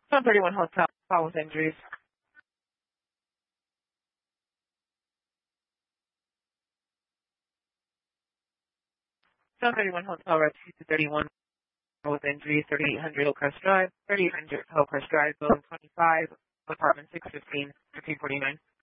131 Hotel, call with injuries. 131 Hotel, Rescue 231 with injuries, 3800 Hillcrest Drive, 3800 Hillcrest Drive, building 25, apartment 615, 1549.